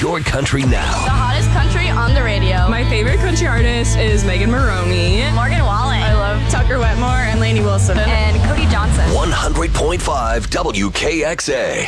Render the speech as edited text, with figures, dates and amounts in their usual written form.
your country now. The hottest country on the radio. My favorite country artist is Megan Maroney. Morgan Wallen. I love Tucker Wetmore and Lainey Wilson. And Cody Johnson. 100.5 WKXA.